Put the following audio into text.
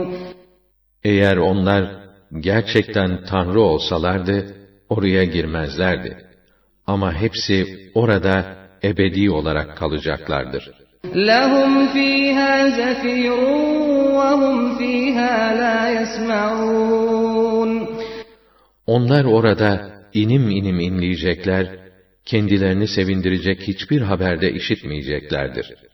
Eğer onlar gerçekten Tanrı olsalardı, oraya girmezlerdi. Ama hepsi orada ebedi olarak kalacaklardır. لَهُمْ فِيهَا زَفِيرٌ وَهُمْ فِيهَا لَا يَسْمَعُونَ Onlar orada inim inim inleyecekler, kendilerini sevindirecek hiçbir haberde işitmeyeceklerdir.